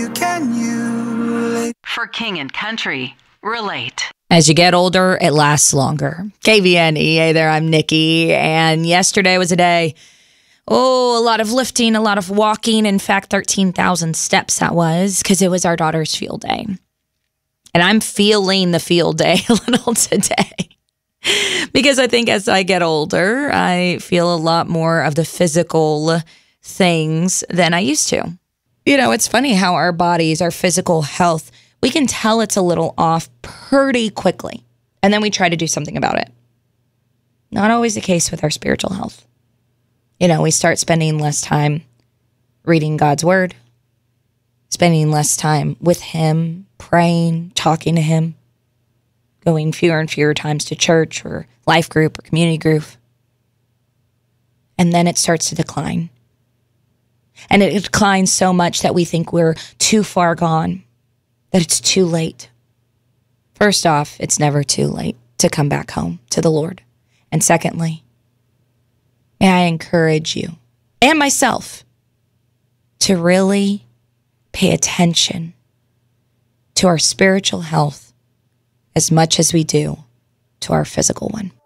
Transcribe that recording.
Can you relate? For King and Country, relate. As you get older, it lasts longer. KVNE, hey there, I'm Nikki, and yesterday was a day, a lot of lifting, a lot of walking. In fact, 13,000 steps that was, because it was our daughter's field day. And I'm feeling the field day a little today. Because I think as I get older, I feel a lot more of the physical things than I used to. You know, it's funny how our bodies, our physical health, we can tell it's a little off pretty quickly. And then we try to do something about it. Not always the case with our spiritual health. You know, we start spending less time reading God's word, spending less time with Him, praying, talking to Him, going fewer and fewer times to church or life group or community group. And then it starts to decline. And it declines so much that we think we're too far gone, that it's too late. First off, it's never too late to come back home to the Lord. And secondly, may I encourage you and myself to really pay attention to our spiritual health as much as we do to our physical one.